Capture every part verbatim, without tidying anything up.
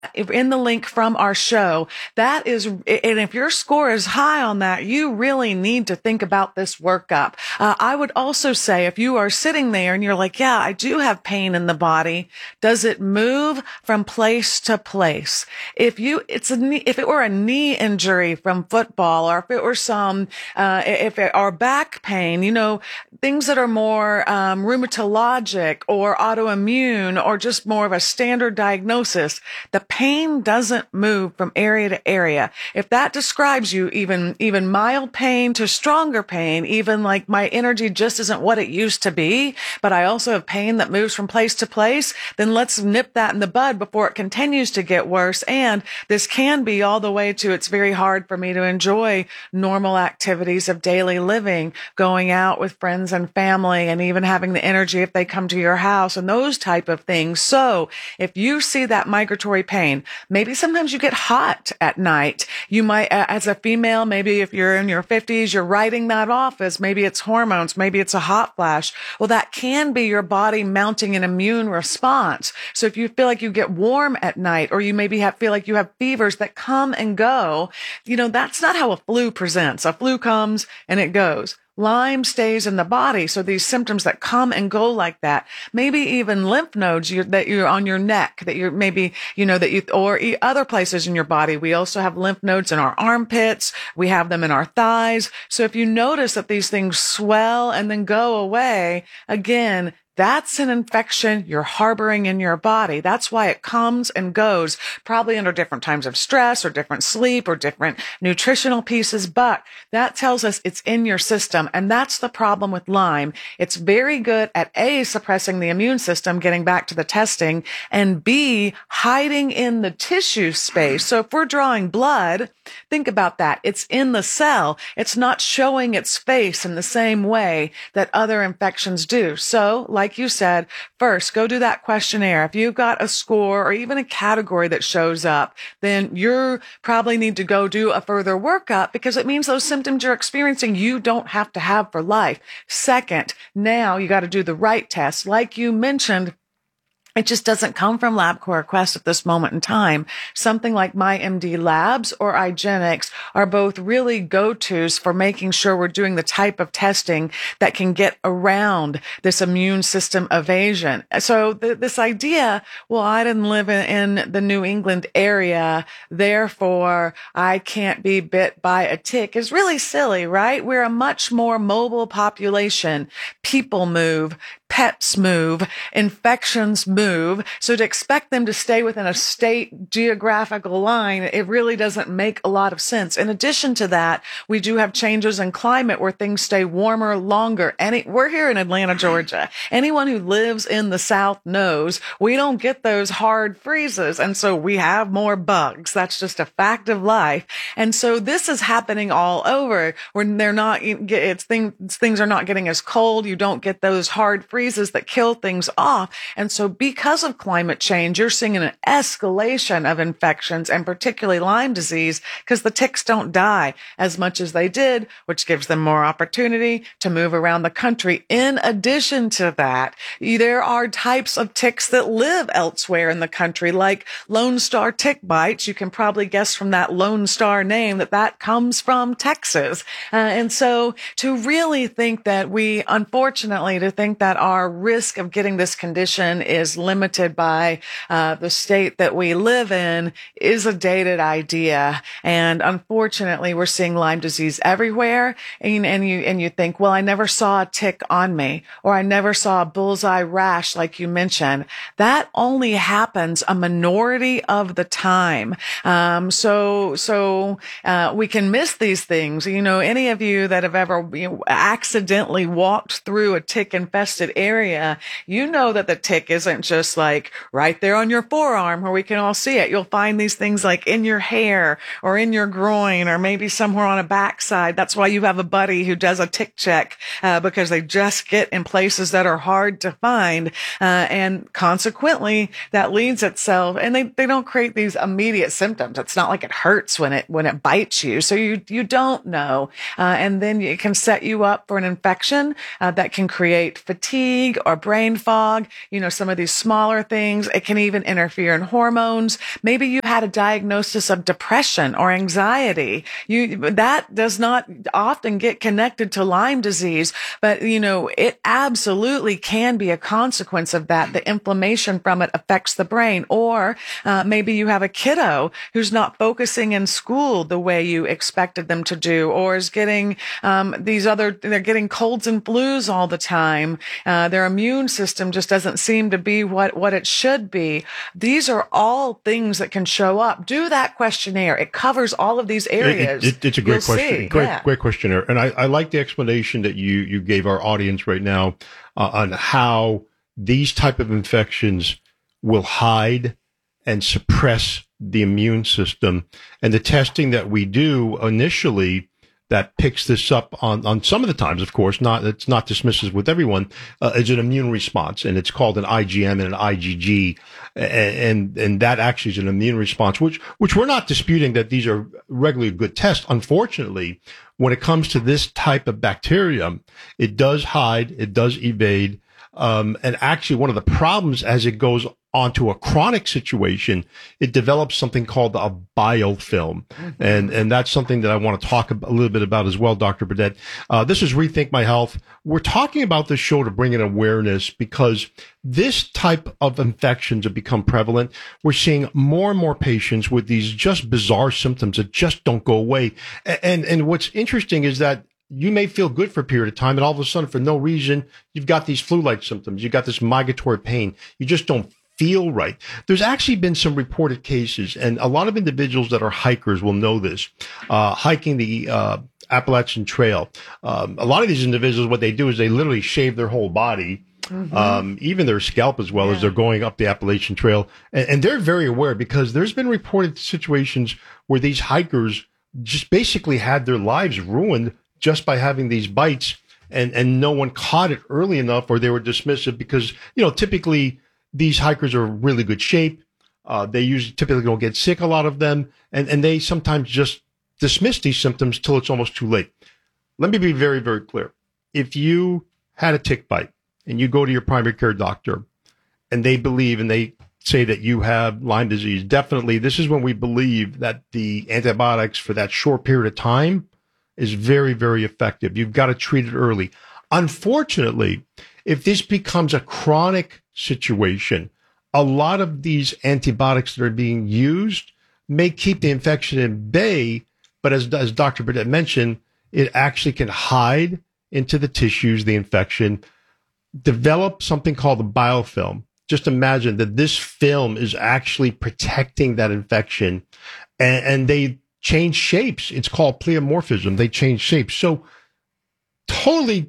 in the link from our show. That is, and if your score is high on that, you really need to think about this workup. Uh, I would also say if you are sitting there and you're like, yeah, I do have pain in the body. Does it move from place to place? If you, it's a knee, if it were a knee injury from football, or if it were some, uh, if it, or back pain, you know, things that are more, um, rheumatologic or autoimmune or just more of a standard diagnosis, the pain doesn't move from area to area. If that describes you, even, even mild pain to stronger pain, even like my energy just isn't what it used to be, but I also have pain that moves from place to place, then let's nip that in the bud before it continues to get worse. And this can be all the way to it's very hard for me to enjoy normal activities of daily living, going out with friends and family, and even having the energy if they come to your house and those type of things. So if you see that migratory pain, maybe sometimes you get hot at night. You might, as a female, maybe if you're in your fifties, you're writing that off as maybe it's hormones, maybe it's a hot flash. Well, that can be your body mounting an immune response. So if you feel like you get warm at night, or you maybe have, feel like you have fevers that come and go, you know, that's not how a flu presents. A flu comes and it goes. Lyme stays in the body. So these symptoms that come and go like that, maybe even lymph nodes you're, that you're on your neck, that you're maybe, you know, that you, or other places in your body. We also have lymph nodes in our armpits. We have them in our thighs. So if you notice that these things swell and then go away, again, that's an infection you're harboring in your body. That's why it comes and goes, probably under different times of stress or different sleep or different nutritional pieces. But that tells us it's in your system. And that's the problem with Lyme. It's very good at A, suppressing the immune system, getting back to the testing, and B, hiding in the tissue space. So if we're drawing blood, think about that. It's in the cell. It's not showing its face in the same way that other infections do. So, like you said, first, go do that questionnaire. If you've got a score or even a category that shows up, then you probably need to go do a further workup, because it means those symptoms you're experiencing, you don't have to have for life. Second, now you got to do the right test. Like you mentioned, it just doesn't come from LabCorp Quest at this moment in time. Something like MyMD Labs or IGeneX are both really go-tos for making sure we're doing the type of testing that can get around this immune system evasion. So th- this idea, well, I didn't live in, in the New England area, therefore I can't be bit by a tick, is really silly, right? We're a much more mobile population. People move. Pets move, infections move. So to expect them to stay within a state geographical line, it really doesn't make a lot of sense. In addition to that, we do have changes in climate where things stay warmer longer. Any, we're here in Atlanta, Georgia. Anyone who lives in the South knows we don't get those hard freezes. And so we have more bugs. That's just a fact of life. And so this is happening all over when they're not, it's things, things are not getting as cold. You don't get those hard freezes that kill things off. And so because of climate change, you're seeing an escalation of infections, and particularly Lyme disease, because the ticks don't die as much as they did, which gives them more opportunity to move around the country. In addition to that, there are types of ticks that live elsewhere in the country, like Lone Star tick bites. You can probably guess from that Lone Star name that that comes from Texas. Uh, and so to really think that we, unfortunately, to think that our Our risk of getting this condition is limited by uh, the state that we live in is a dated idea. And unfortunately, we're seeing Lyme disease everywhere. And, and you and you think, well, I never saw a tick on me, or I never saw a bullseye rash, like you mentioned. That only happens a minority of the time. Um, so so uh, we can miss these things. You know, any of you that have ever you know, accidentally walked through a tick-infested area, you know that the tick isn't just like right there on your forearm where we can all see it. You'll find these things like in your hair or in your groin or maybe somewhere on a backside. That's why you have a buddy who does a tick check, uh, because they just get in places that are hard to find. Uh, and consequently, that leads itself, and they, they don't create these immediate symptoms. It's not like it hurts when it, when it bites you. So you, you don't know. Uh, and then it can set you up for an infection, uh, that can create fatigue, fatigue or brain fog, you know, some of these smaller things. It can even interfere in hormones. Maybe you had a diagnosis of depression or anxiety. You, that does not often get connected to Lyme disease, but you know, it absolutely can be a consequence of that. The inflammation from it affects the brain. Or uh, maybe you have a kiddo who's not focusing in school the way you expected them to do, or is getting um, these other, they're getting colds and flus all the time. Uh, their immune system just doesn't seem to be what, what it should be. These are all things that can show up. Do that questionnaire. It covers all of these areas. It, it, it's a great You'll question. See. Great, yeah. great questionnaire. And I, I like the explanation that you, you gave our audience right now uh, on how these type of infections will hide and suppress the immune system. And the testing that we do initially that picks this up on, on some of the times, of course, not, it's not dismissive with everyone, uh, is an immune response. And it's called an I G M and an I G G. And, and, and that actually is an immune response, which, which we're not disputing that these are regularly good tests. Unfortunately, when it comes to this type of bacteria, it does hide, it does evade. Um, and actually one of the problems as it goes onto a chronic situation, it develops something called a biofilm. Mm-hmm. And, and that's something that I want to talk a, a little bit about as well, Doctor Burdett. Uh, this is Rethink My Health. We're talking about this show to bring in awareness because this type of infections have become prevalent. We're seeing more and more patients with these just bizarre symptoms that just don't go away. And, and, and what's interesting is that you may feel good for a period of time, and all of a sudden, for no reason, you've got these flu-like symptoms. You've got this migratory pain. You just don't feel right. There's actually been some reported cases, and a lot of individuals that are hikers will know this. Uh, hiking the uh, Appalachian Trail. Um, a lot of these individuals, what they do is they literally shave their whole body, mm-hmm. um, even their scalp as well, yeah. as they're going up the Appalachian Trail. And, and they're very aware because there's been reported situations where these hikers just basically had their lives ruined just by having these bites, and, and no one caught it early enough, or they were dismissive because, you know, typically these hikers are in really good shape. Uh, they usually typically don't get sick, a lot of them, and, and they sometimes just dismiss these symptoms till it's almost too late. Let me be very, very clear. If you had a tick bite and you go to your primary care doctor and they believe and they say that you have Lyme disease, definitely this is when we believe that the antibiotics for that short period of time is very, very effective. You've got to treat it early. Unfortunately, if this becomes a chronic situation, a lot of these antibiotics that are being used may keep the infection in bay, but as, as Doctor Burdett mentioned, it actually can hide into the tissues, the infection, develop something called the biofilm. Just imagine that this film is actually protecting that infection, and, and they change shapes. It's called pleomorphism. They change shapes. So totally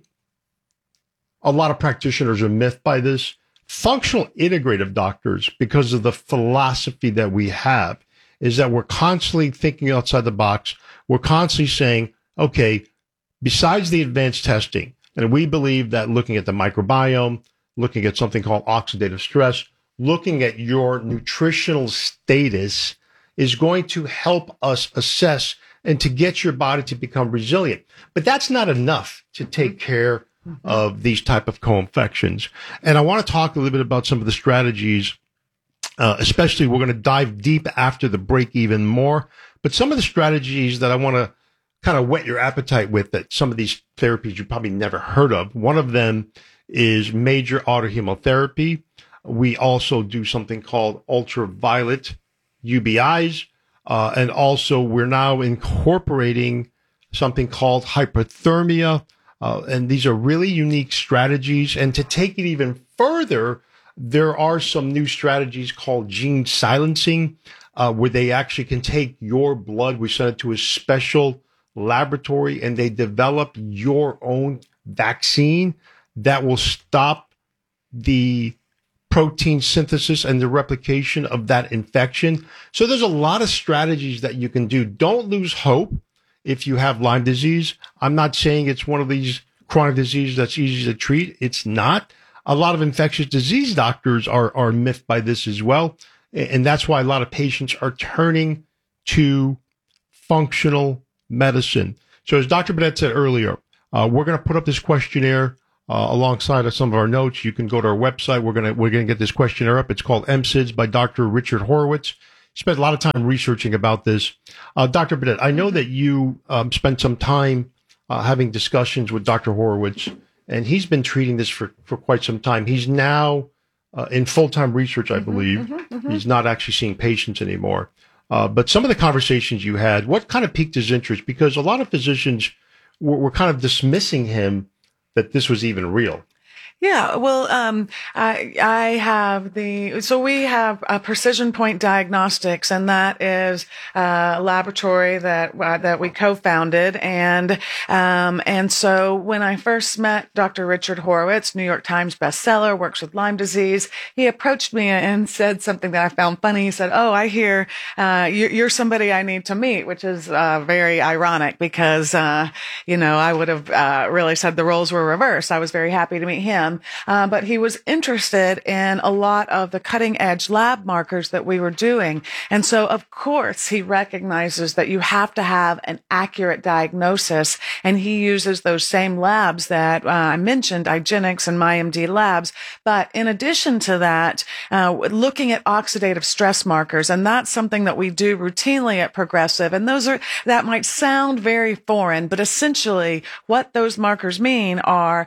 a lot of practitioners are miffed by this. Functional integrative doctors, because of the philosophy that we have, is that we're constantly thinking outside the box. We're constantly saying, okay, besides the advanced testing, and we believe that looking at the microbiome, looking at something called oxidative stress, looking at your nutritional status is going to help us assess and to get your body to become resilient. But that's not enough to take care of these type of co-infections. And I want to talk a little bit about some of the strategies, uh, especially we're going to dive deep after the break even more, but some of the strategies that I want to kind of whet your appetite with, that some of these therapies you probably never heard of. One of them is major autohemotherapy. We also do something called ultraviolet U B Is. Uh, and also we're now incorporating something called hyperthermia. Uh, and these are really unique strategies. And to take it even further, there are some new strategies called gene silencing, uh, where they actually can take your blood. We send it to a special laboratory and they develop your own vaccine that will stop the protein synthesis and the replication of that infection. So there's a lot of strategies that you can do. Don't lose hope if you have Lyme disease. I'm not saying it's one of these chronic diseases that's easy to treat. It's not. A lot of infectious disease doctors are, are miffed by this as well. And that's why a lot of patients are turning to functional medicine. So as Doctor Burdett said earlier, uh, we're going to put up this questionnaire uh, alongside of some of our notes. You can go to our website. We're gonna we're gonna get this questionnaire up. It's called M S I D S by Doctor Richard Horowitz. Spent a lot of time researching about this. Uh, Doctor Burnett, I know that you um, spent some time uh, having discussions with Doctor Horowitz, and he's been treating this for, for quite some time. He's now uh, in full-time research, I believe. Mm-hmm, mm-hmm. He's not actually seeing patients anymore. Uh, but some of the conversations you had, what kind of piqued his interest? Because a lot of physicians were, were kind of dismissing him that this was even real. Yeah, well, um, I, I have the, so we have a Precision Point Diagnostics, and that is a laboratory that, uh, that we co-founded. And, um, and so when I first met Doctor Richard Horowitz, New York Times bestseller, works with Lyme disease, he approached me and said something that I found funny. He said, "Oh, I hear, uh, you're, you're somebody I need to meet," which is, uh, very ironic because, uh, you know, I would have, uh, really said the roles were reversed. I was very happy to meet him. Uh, but he was interested in a lot of the cutting edge lab markers that we were doing. And so, of course, he recognizes that you have to have an accurate diagnosis. And he uses those same labs that uh, I mentioned, IGeneX and MyMD labs. But in addition to that, uh, looking at oxidative stress markers, and that's something that we do routinely at Progressive. And those are, that might sound very foreign, but essentially what those markers mean are,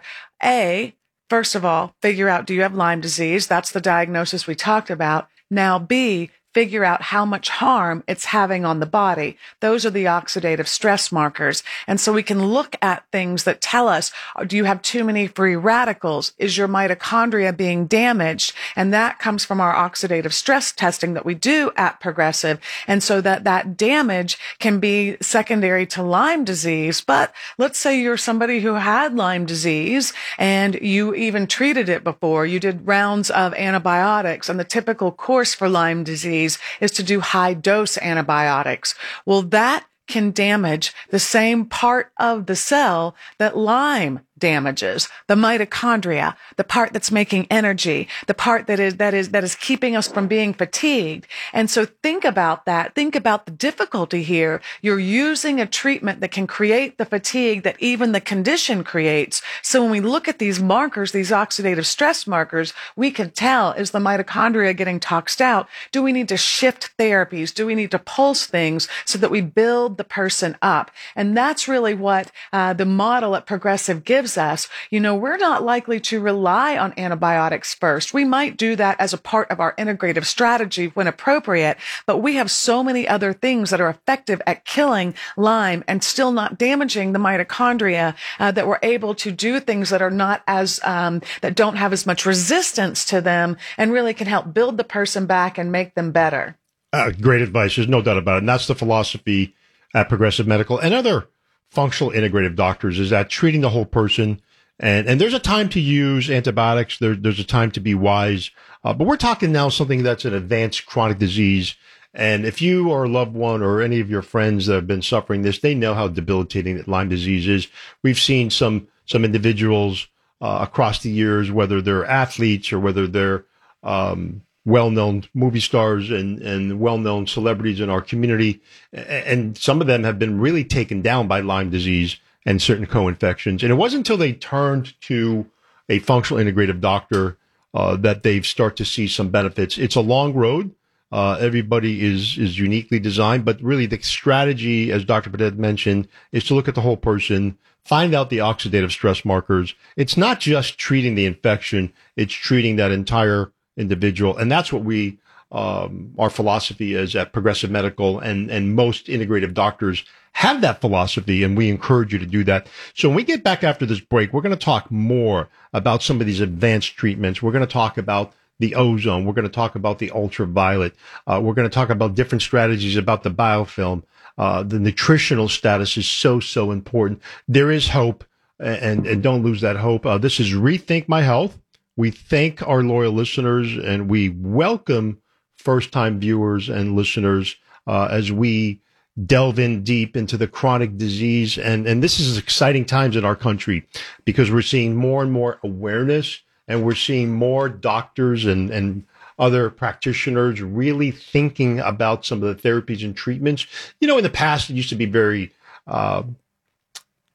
A, first of all, figure out, do you have Lyme disease? That's the diagnosis we talked about. Now, B, figure out how much harm it's having on the body. Those are the oxidative stress markers. And so we can look at things that tell us, do you have too many free radicals? Is your mitochondria being damaged? And that comes from our oxidative stress testing that we do at Progressive. And so that that damage can be secondary to Lyme disease. But let's say you're somebody who had Lyme disease and you even treated it before. You did rounds of antibiotics, and the typical course for Lyme disease is to do high dose antibiotics. Well, that can damage the same part of the cell that Lyme damages, the mitochondria, the part that's making energy, the part that is, that is, that is keeping us from being fatigued. And so think about that. Think about the difficulty here. You're using a treatment that can create the fatigue that even the condition creates. So when we look at these markers, these oxidative stress markers, we can tell, is the mitochondria getting toxed out? Do we need to shift therapies? Do we need to pulse things so that we build the person up? And that's really what uh, the model at Progressive gives us. You know, we're not likely to rely on antibiotics first. We might do that as a part of our integrative strategy when appropriate, but we have so many other things that are effective at killing Lyme and still not damaging the mitochondria uh, that we're able to do things that are not as, um, that don't have as much resistance to them and really can help build the person back and make them better. Uh, great advice. There's no doubt about it. And that's the philosophy at Progressive Medical and other functional integrative doctors, is that treating the whole person. And, and there's a time to use antibiotics. There, there's a time to be wise. Uh, but we're talking now something that's an advanced chronic disease. And if you or a loved one or any of your friends that have been suffering this, they know how debilitating that Lyme disease is. We've seen some, some individuals uh, across the years, whether they're athletes or whether they're um, well-known movie stars and, and well-known celebrities in our community. And some of them have been really taken down by Lyme disease and certain co-infections. And it wasn't until they turned to a functional integrative doctor uh, that they've start to see some benefits. It's a long road. Uh, everybody is, is uniquely designed, but really the strategy, as Doctor Burnett mentioned, is to look at the whole person, find out the oxidative stress markers. It's not just treating the infection, it's treating that entire individual. And that's what we, um, our philosophy is at Progressive Medical, and, and most integrative doctors have that philosophy, and we encourage you to do that. So when we get back after this break, we're going to talk more about some of these advanced treatments. We're going to talk about the ozone. We're going to talk about the ultraviolet. Uh, we're going to talk about different strategies about the biofilm. Uh, the nutritional status is so, so important. There is hope, and, and don't lose that hope. Uh, this is Rethink My Health. We thank our loyal listeners, and we welcome first-time viewers and listeners uh, as we delve in deep into the chronic disease. And, and this is exciting times in our country because we're seeing more and more awareness, and we're seeing more doctors and, and other practitioners really thinking about some of the therapies and treatments. You know, in the past, it used to be very uh,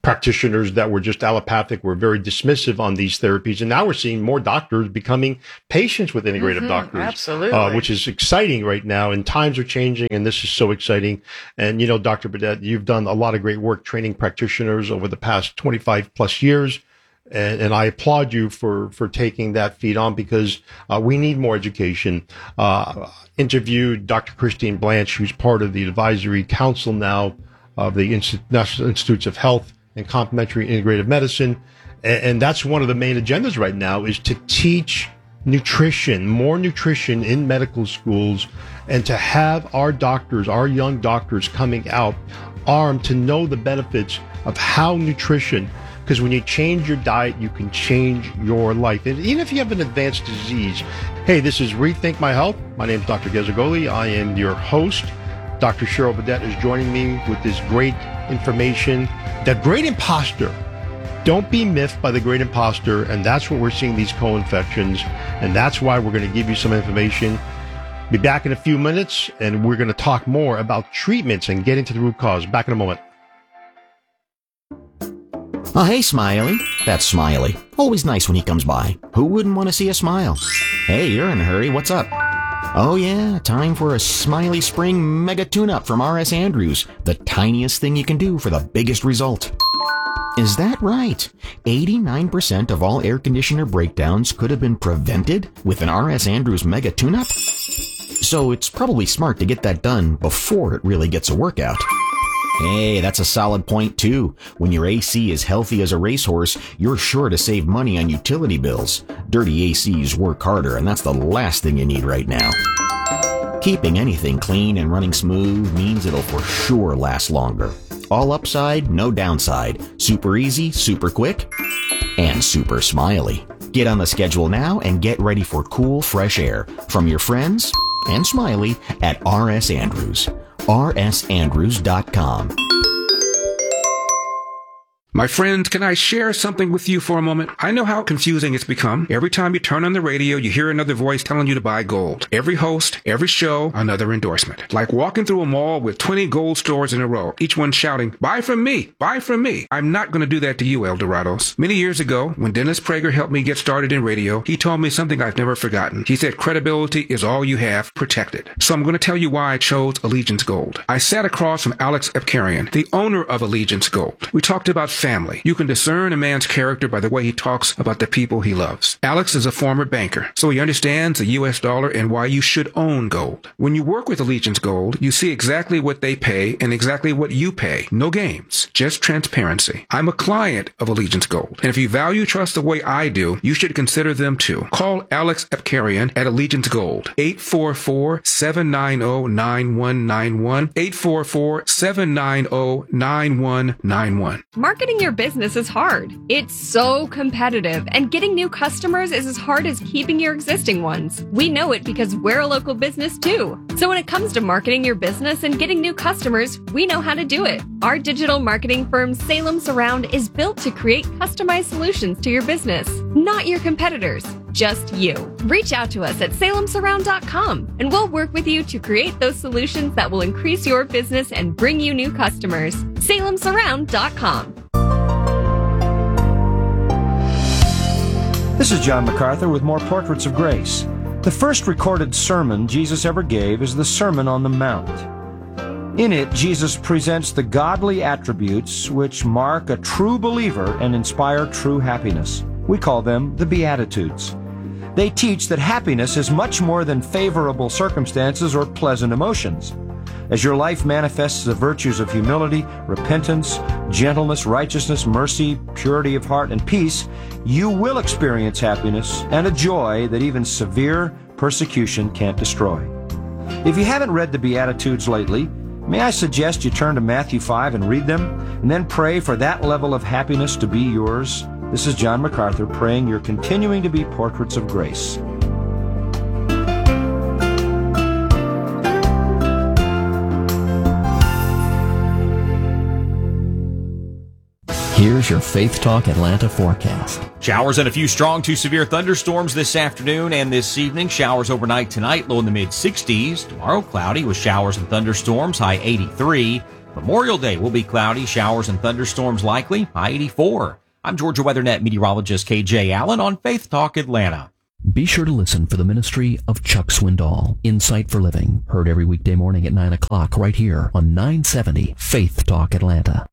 practitioners that were just allopathic were very dismissive on these therapies. And now we're seeing more doctors becoming patients with integrative Mm-hmm, doctors. absolutely. Uh, which is exciting right now. And times are changing, and this is so exciting. And, you know, Doctor Burdett, you've done a lot of great work training practitioners over the past twenty-five plus years. And, and I applaud you for, for taking that feat on, because uh, we need more education. Uh, interviewed Doctor Christine Blanche, who's part of the advisory council now of the Insti- National Institutes of Health and Complementary Integrative Medicine. And, and that's one of the main agendas right now, is to teach nutrition, more nutrition in medical schools, and to have our doctors, our young doctors coming out armed to know the benefits of how nutrition, because when you change your diet, you can change your life. And even if you have an advanced disease, hey, this is Rethink My Health. My name is Doctor Gazzagoli. I am your host. Doctor Cheryl Burdett is joining me with this great information. The great imposter. Don't be miffed by the great imposter. And that's what we're seeing, these co-infections. And that's why we're going to give you some information. Be back in a few minutes, and we're going to talk more about treatments and get into the root cause. Back in a moment. Oh, hey, Smiley. That's Smiley. Always nice when he comes by. Who wouldn't want to see a smile? Hey, you're in a hurry. What's up? Oh, yeah, time for a Smiley Spring Mega Tune-Up from R S Andrews. The tiniest thing you can do for the biggest result. Is that right? eighty-nine percent of all air conditioner breakdowns could have been prevented with an R S Andrews Mega Tune-Up? So it's probably smart to get that done before it really gets a workout. Hey, that's a solid point too. When your A C is healthy as a racehorse, you're sure to save money on utility bills. Dirty A Cs work harder, and that's the last thing you need right now. Keeping anything clean and running smooth means it'll for sure last longer. All upside, no downside. Super easy, super quick, and super smiley. Get on the schedule now and get ready for cool, fresh air from your friends and Smiley at R S Andrews. R S Andrews dot com. My friends, can I share something with you for a moment? I know how confusing it's become. Every time you turn on the radio, you hear another voice telling you to buy gold. Every host, every show, another endorsement. Like walking through a mall with twenty gold stores in a row, each one shouting, buy from me, buy from me. I'm not going to do that to you, Eldorados. Many years ago, when Dennis Prager helped me get started in radio, he told me something I've never forgotten. He said, credibility is all you have, protected. So I'm going to tell you why I chose Allegiance Gold. I sat across from Alex Epkarian, the owner of Allegiance Gold. We talked about family. You can discern a man's character by the way he talks about the people he loves. Alex is a former banker, so he understands the U S dollar and why you should own gold. When you work with Allegiance Gold, you see exactly what they pay and exactly what you pay. No games, just transparency. I'm a client of Allegiance Gold, and if you value trust the way I do, you should consider them too. Call Alex Epkarian at Allegiance Gold, eight four four, seven nine zero, nine one nine one, eight four four, seven nine zero, nine one nine one. Marketing your business is hard. It's so competitive, and getting new customers is as hard as keeping your existing ones. We know it because we're a local business too. So when it comes to marketing your business and getting new customers, we know how to do it. Our digital marketing firm Salem Surround is built to create customized solutions to your business, not your competitors, just you. Reach out to us at salem surround dot com and we'll work with you to create those solutions that will increase your business and bring you new customers. salem surround dot com. This is John MacArthur with more Portraits of Grace. The first recorded sermon Jesus ever gave is the Sermon on the Mount. In it, Jesus presents the godly attributes which mark a true believer and inspire true happiness. We call them the Beatitudes. They teach that happiness is much more than favorable circumstances or pleasant emotions. As your life manifests the virtues of humility, repentance, gentleness, righteousness, mercy, purity of heart, and peace, you will experience happiness and a joy that even severe persecution can't destroy. If you haven't read the Beatitudes lately, may I suggest you turn to Matthew five and read them, and then pray for that level of happiness to be yours. This is John MacArthur praying you're continuing to be portraits of grace. Here's your Faith Talk Atlanta forecast. Showers and a few strong to severe thunderstorms this afternoon and this evening. Showers overnight tonight, low in the mid sixties. Tomorrow, cloudy with showers and thunderstorms, high eighty-three. Memorial Day will be cloudy, showers and thunderstorms likely, high eighty-four. I'm Georgia WeatherNet meteorologist K J Allen on Faith Talk Atlanta. Be sure to listen for the ministry of Chuck Swindoll, Insight for Living, heard every weekday morning at nine o'clock right here on nine seventy Faith Talk Atlanta.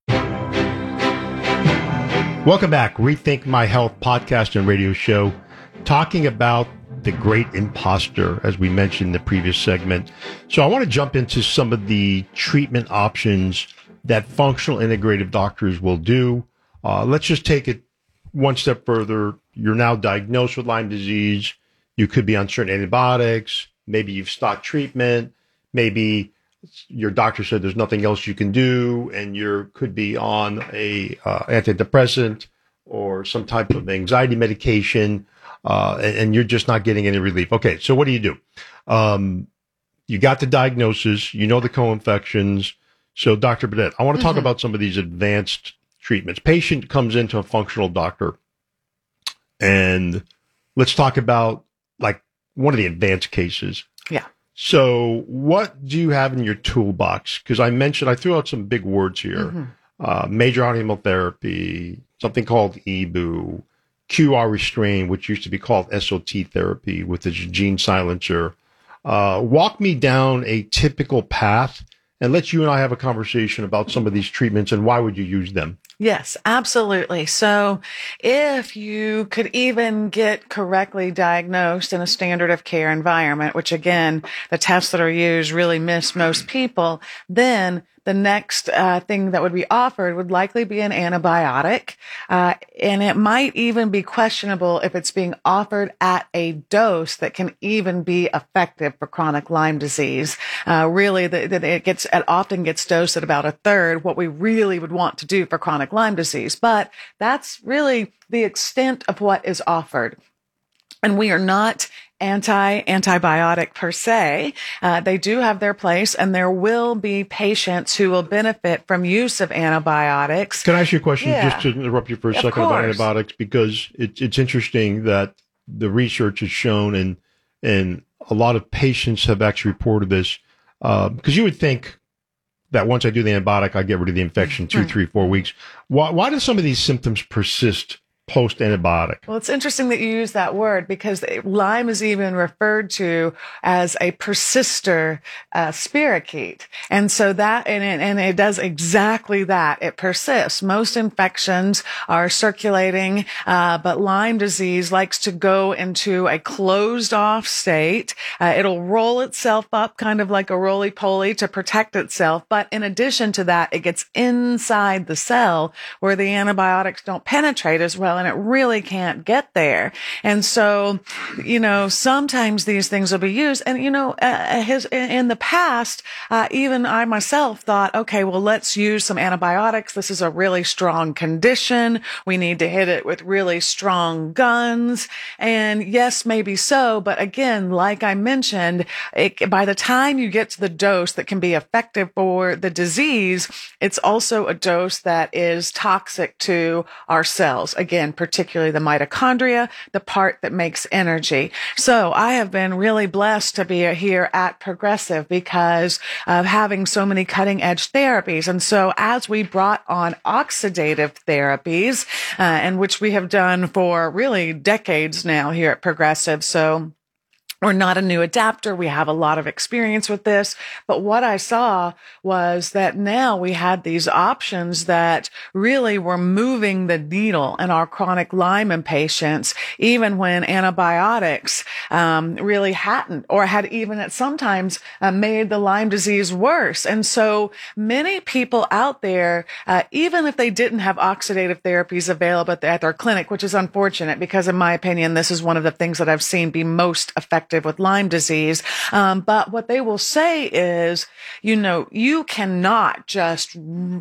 Welcome back. Rethink My Health podcast and radio show, talking about the great imposter, as we mentioned in the previous segment. So I want to jump into some of the treatment options that functional integrative doctors will do. Uh, let's just take it one step further. You're now diagnosed with Lyme disease. You could be on certain antibiotics. Maybe you've stopped treatment. Maybe your doctor said there's nothing else you can do, and you could be on a uh, antidepressant or some type of anxiety medication, uh, and, and you're just not getting any relief. Okay, so what do you do? Um, you got the diagnosis, you know the co-infections. So, Doctor Burnett, I want to talk mm-hmm. about some of these advanced treatments. Patient comes into a functional doctor, and let's talk about like one of the advanced cases. Yeah. So what do you have in your toolbox? Because I mentioned, I threw out some big words here. Mm-hmm. Uh, major immunotherapy, something called E B U, Q R restrain, which used to be called S O T therapy with the gene silencer. Uh, walk me down a typical path and let you and I have a conversation about some of these treatments and why would you use them? Yes, absolutely. So if you could even get correctly diagnosed in a standard of care environment, which again, the tests that are used really miss most people, then the next uh, thing that would be offered would likely be an antibiotic. Uh, and it might even be questionable if it's being offered at a dose that can even be effective for chronic Lyme disease. Uh, really, the, the, it gets, it often gets dosed at about a third what we really would want to do for chronic Lyme disease. But that's really the extent of what is offered. And we are not anti-antibiotic per se. Uh, they do have their place, and there will be patients who will benefit from use of antibiotics. Can I ask you a question, yeah. just to interrupt you for a Of second course. about antibiotics? Because it, it's interesting that the research has shown, and and a lot of patients have actually reported this, uh, because you would think that once I do the antibiotic, I get rid of the infection two, right. three, four weeks. Why, why do some of these symptoms persist post-antibiotic? Well, it's interesting that you use that word because Lyme is even referred to as a persister uh, spirochete. And so that, and it, and it does exactly that. It persists. Most infections are circulating, uh, but Lyme disease likes to go into a closed off state. Uh, it'll roll itself up kind of like a roly-poly to protect itself. But in addition to that, it gets inside the cell where the antibiotics don't penetrate as well. And it really can't get there. And so, you know, sometimes these things will be used. And, you know, uh, his, in the past, uh, even I myself thought, okay, well, let's use some antibiotics. This is a really strong condition. We need to hit it with really strong guns. And yes, maybe so. But again, like I mentioned, it, by the time you get to the dose that can be effective for the disease, it's also a dose that is toxic to our cells. Again, particularly the mitochondria, the part that makes energy. So I have been really blessed to be here at Progressive because of having so many cutting edge therapies. And so as we brought on oxidative therapies, uh, and which we have done for really decades now here at Progressive. So we're not a new adapter. We have a lot of experience with this. But what I saw was that now we had these options that really were moving the needle in our chronic Lyme patients, even when antibiotics um, really hadn't, or had even at sometimes uh, made the Lyme disease worse. And so many people out there, uh, even if they didn't have oxidative therapies available at their clinic, which is unfortunate because in my opinion, this is one of the things that I've seen be most effective effective with Lyme disease. Um, but what they will say is, you know, you cannot just r-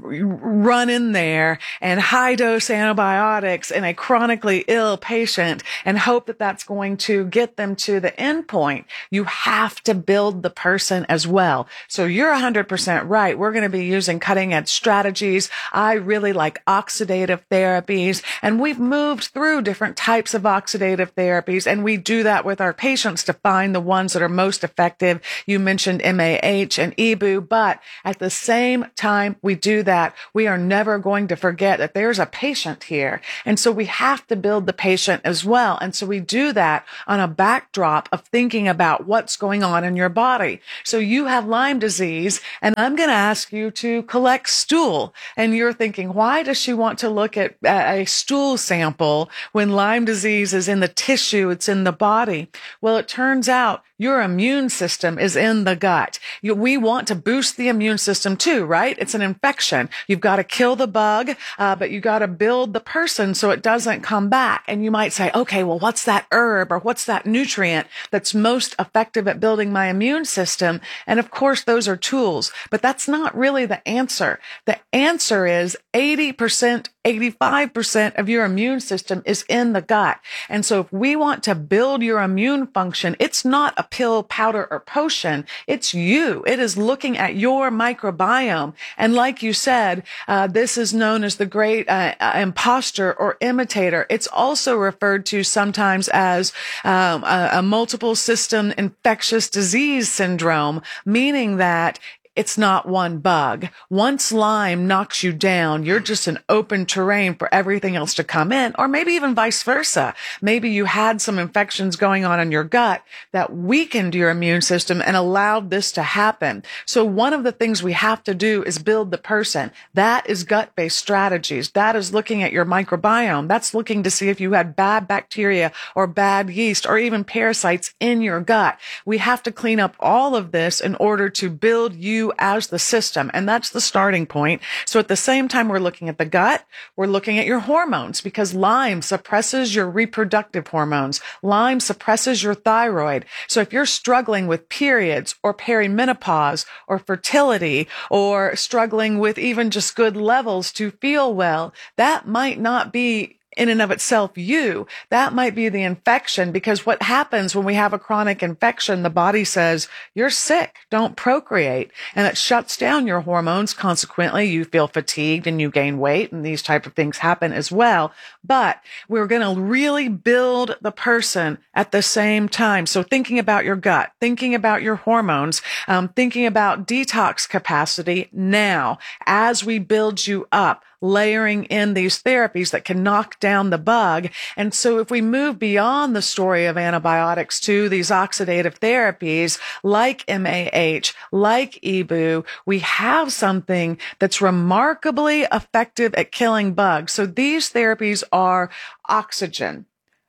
run in there and high dose antibiotics in a chronically ill patient and hope that that's going to get them to the end point. You have to build the person as well. So you're one hundred percent right. We're going to be using cutting edge strategies. I really like oxidative therapies, and we've moved through different types of oxidative therapies, and we do that with our patients to find the ones that are most effective. You mentioned M A H and E B U, but at the same time we do that, we are never going to forget that there's a patient here. And so we have to build the patient as well. And so we do that on a backdrop of thinking about what's going on in your body. So you have Lyme disease, and I'm going to ask you to collect stool. And you're thinking, why does she want to look at a stool sample when Lyme disease is in the tissue, it's in the body? Well, it turns out your immune system is in the gut. You, we want to boost the immune system too, right? It's an infection. You've got to kill the bug, uh, but you got to build the person so it doesn't come back. And you might say, okay, well, what's that herb or what's that nutrient that's most effective at building my immune system? And of course, those are tools, but that's not really the answer. The answer is eighty percent, eighty-five percent of your immune system is in the gut. And so if we want to build your immune function, it's not a pill, powder, or potion. It's you. It is looking at your microbiome. And like you said, uh, this is known as the great uh, imposter or imitator. It's also referred to sometimes as um, a, a multiple system infectious disease syndrome, meaning that it's not one bug. Once Lyme knocks you down, you're just an open terrain for everything else to come in, or maybe even vice versa. Maybe you had some infections going on in your gut that weakened your immune system and allowed this to happen. So one of the things we have to do is build the person. That is gut-based strategies. That is looking at your microbiome. That's looking to see if you had bad bacteria or bad yeast or even parasites in your gut. We have to clean up all of this in order to build you as the system. And that's the starting point. So at the same time, we're looking at the gut, we're looking at your hormones, because Lyme suppresses your reproductive hormones. Lyme suppresses your thyroid. So if you're struggling with periods or perimenopause or fertility or struggling with even just good levels to feel well, that might not be in and of itself you. That might be the infection, because what happens when we have a chronic infection, the body says, you're sick, don't procreate. And it shuts down your hormones. Consequently, you feel fatigued and you gain weight, and these type of things happen as well. But we're going to really build the person at the same time. So thinking about your gut, thinking about your hormones, um, thinking about detox capacity now as we build you up, layering in these therapies that can knock down the bug. And so if we move beyond the story of antibiotics to these oxidative therapies like M A H, like E B U, we have something that's remarkably effective at killing bugs. So these therapies are oxygen.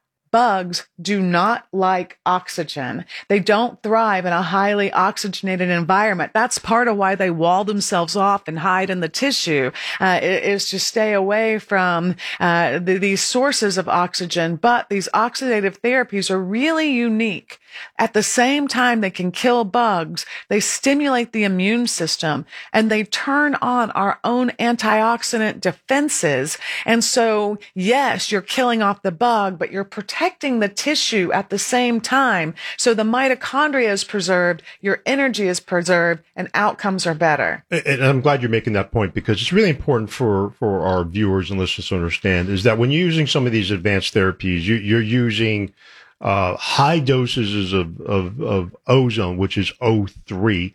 Bugs do not like oxygen. They don't thrive in a highly oxygenated environment. That's part of why they wall themselves off and hide in the tissue, uh, is to stay away from uh, the, these sources of oxygen. But these oxidative therapies are really unique. At the same time they can kill bugs, they stimulate the immune system, and they turn on our own antioxidant defenses. And so, yes, you're killing off the bug, but you're protecting the tissue at the same time. So the mitochondria is preserved, your energy is preserved, and outcomes are better. And I'm glad you're making that point, because it's really important for, for our viewers and listeners to understand is that when you're using some of these advanced therapies, you, you're using uh, high doses of, of, of ozone, which is O three.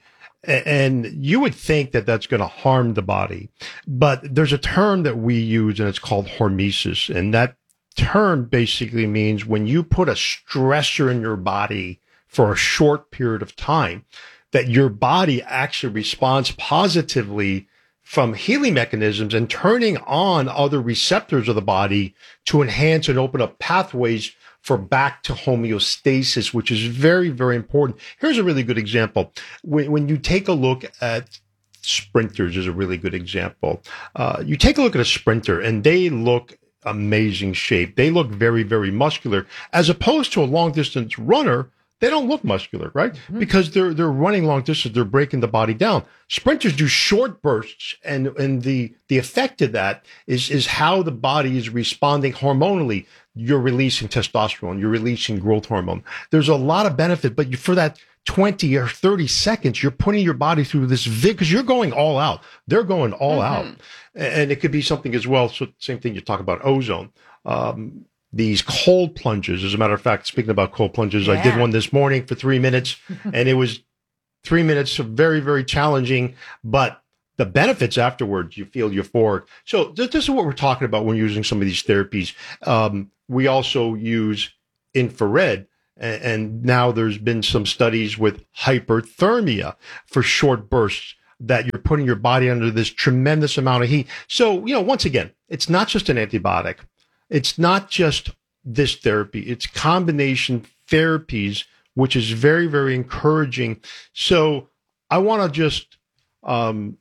And you would think that that's going to harm the body. But there's a term that we use, and it's called hormesis. And that term basically means when you put a stressor in your body for a short period of time, that your body actually responds positively from healing mechanisms and turning on other receptors of the body to enhance and open up pathways for back to homeostasis, which is very, very important. Here's a really good example. When, when you take a look at sprinters, is a really good example. Uh, you take a look at a sprinter and they look amazing shape. They look very, very muscular, as opposed to a long distance runner they don't look muscular, right? Mm-hmm. Because they're they're running long distance, they're breaking the body down. Sprinters do short bursts, and and the the effect of that is is how the body is responding hormonally. You're releasing testosterone, you're releasing growth hormone. There's a lot of benefit, but you, for that twenty or thirty seconds, you're putting your body through this vig because you're going all out. They're going all mm-hmm. out, and it could be something as well. So same thing you talk about ozone. Um, These cold plunges, as a matter of fact, speaking about cold plunges, yeah. I did one this morning for three minutes, and it was three minutes of very, very challenging, but the benefits afterwards, you feel euphoric. So th- this is what we're talking about when using some of these therapies. Um, we also use infrared, and, and now there's been some studies with hyperthermia for short bursts that you're putting your body under this tremendous amount of heat. So, you know, once again, it's not just an antibiotic. It's not just this therapy. It's combination therapies, which is very, very encouraging. So I want to just um,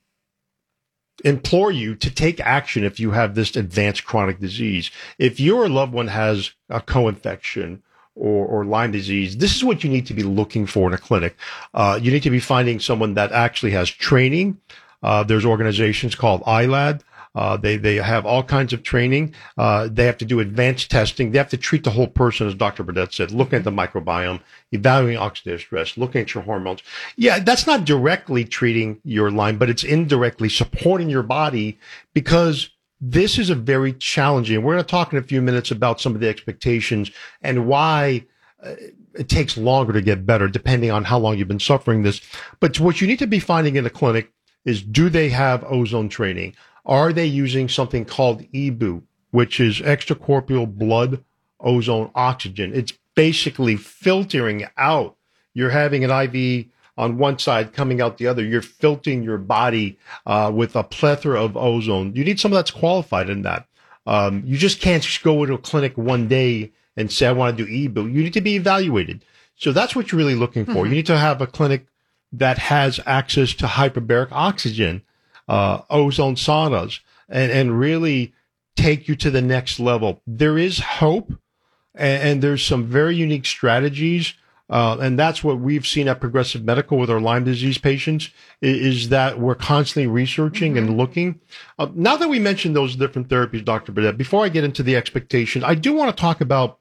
implore you to take action if you have this advanced chronic disease. If your loved one has a co-infection or, or Lyme disease, this is what you need to be looking for in a clinic. Uh, you need to be finding someone that actually has training. Uh, there's organizations called I L A D. Uh, they, they have all kinds of training. Uh, they have to do advanced testing. They have to treat the whole person, as Doctor Burdett said, looking at the microbiome, evaluating oxidative stress, looking at your hormones. Yeah, that's not directly treating your Lyme, but it's indirectly supporting your body because this is a very challenging. We're going to talk in a few minutes about some of the expectations and why uh, it takes longer to get better, depending on how long you've been suffering this. But what you need to be finding in a clinic is, do they have ozone training? Are they using something called E B U, which is extracorporeal blood ozone oxygen? It's basically filtering out. You're having an I V on one side coming out the other. You're filtering your body uh, with a plethora of ozone. You need someone that's qualified in that. Um, you just can't just go into a clinic one day and say, I want to do E B U. You need to be evaluated. So that's what you're really looking for. Mm-hmm. You need to have a clinic that has access to hyperbaric oxygen, Uh, ozone saunas, and, and really take you to the next level. There is hope, and, and there's some very unique strategies, uh, and that's what we've seen at Progressive Medical with our Lyme disease patients, is, is that we're constantly researching mm-hmm. and looking. Uh, now that we mentioned those different therapies, Doctor Burdett, before I get into the expectations, I do want to talk about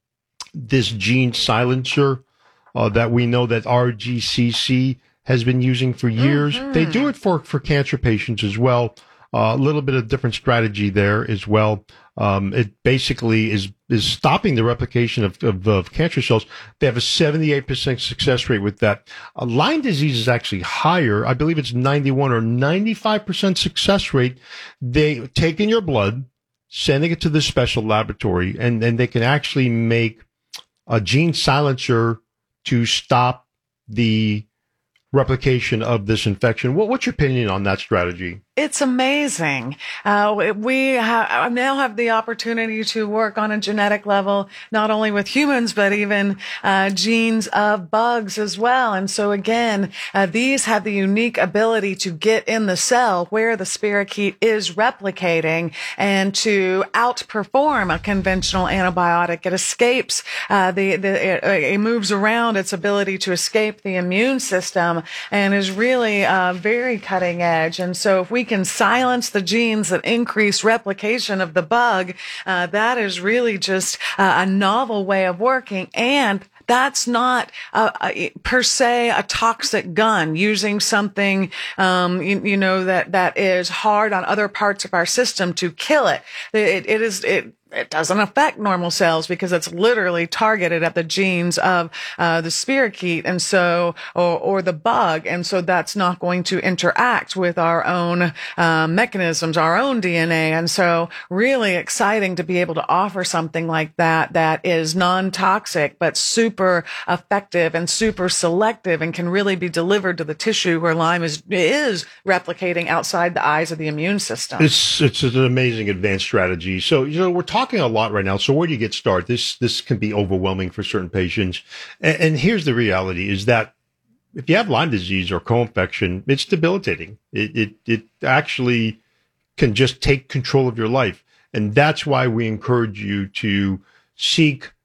this gene silencer uh, that we know that R G C C has been using for years. Mm-hmm. They do it for, for cancer patients as well. Uh, a little bit of different strategy there as well. Um, it basically is is stopping the replication of, of, of cancer cells. They have a seventy-eight percent success rate with that. Uh, Lyme disease is actually higher. I believe it's ninety-one or ninety-five percent success rate. They take in your blood, sending it to this special laboratory, and, and they can actually make a gene silencer to stop the replication of this infection. What, what's your opinion on that strategy? It's amazing. Uh, we ha- now have the opportunity to work on a genetic level, not only with humans, but even uh, genes of bugs as well. And so again, uh, these have the unique ability to get in the cell where the spirochete is replicating and to outperform a conventional antibiotic. It escapes uh, the, the it, it moves around its ability to escape the immune system and is really uh, very cutting edge. And so if we can silence the genes that increase replication of the bug, uh, that is really just uh, a novel way of working. And that's not uh, a, per se a toxic gun using something, um, you, you know, that, that is hard on other parts of our system to kill it. It, it is, it, it doesn't affect normal cells because it's literally targeted at the genes of uh, the spirochete and so, or, or the bug. And so that's not going to interact with our own uh, mechanisms, our own D N A. And so really exciting to be able to offer something like that that is non-toxic, but super effective and super selective and can really be delivered to the tissue where Lyme is, is replicating outside the eyes of the immune system. It's, it's an amazing advanced strategy. So, you know, we're talking a lot right now. So where do you get started? This, this can be overwhelming for certain patients. And, and here's the reality is that if you have Lyme disease or co-infection, it's debilitating. It, it, it actually can just take control of your life. And that's why we encourage you to seek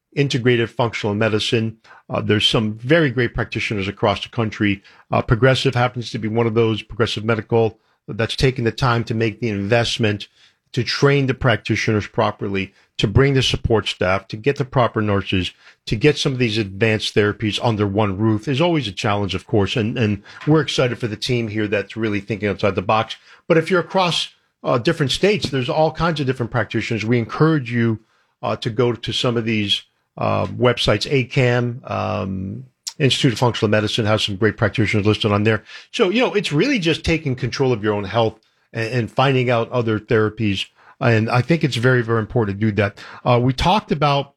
integrative functional medicine. Uh, there's some very great practitioners across the country. Uh, Progressive happens to be one of those, Progressive Medical, that's taken the time to make the investment to train the practitioners properly, to bring the support staff, to get the proper nurses, to get some of these advanced therapies under one roof is always a challenge, of course. And, and we're excited for the team here that's really thinking outside the box. But if you're across uh, different states, there's all kinds of different practitioners. We encourage you uh, to go to some of these uh, websites. A C A M, um, Institute of Functional Medicine has some great practitioners listed on there. So, you know, it's really just taking control of your own health and, and finding out other therapies. And I think it's very, very important to do that. Uh, we talked about